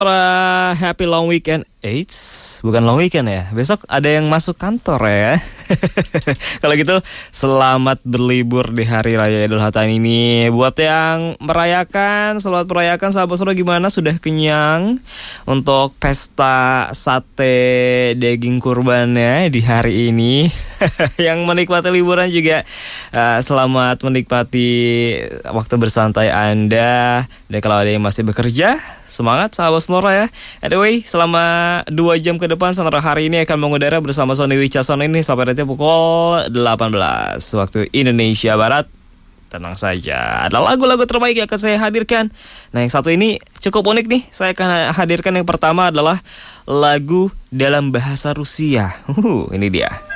Happy long weekend. Eits, bukan long weekend ya. Besok ada yang masuk kantor ya. Kalau gitu, selamat berlibur di Hari Raya Idul Adha ini. Buat yang merayakan, selamat merayakan. Sahabat Suro, gimana? Sudah kenyang untuk pesta sate daging kurban ya di hari ini? Yang menikmati liburan juga, selamat menikmati waktu bersantai Anda. Dan kalau ada yang masih bekerja, semangat sahabat Sonora ya. Anyway, selama 2 jam ke depan Sonora hari ini akan mengudara bersama Sony Wicaksono ini sampai nanti pukul 18 waktu Indonesia Barat. Tenang saja, ada lagu-lagu terbaik yang akan saya hadirkan. Nah, yang satu ini cukup unik nih. Saya akan hadirkan yang pertama adalah lagu dalam bahasa Rusia. Ini dia.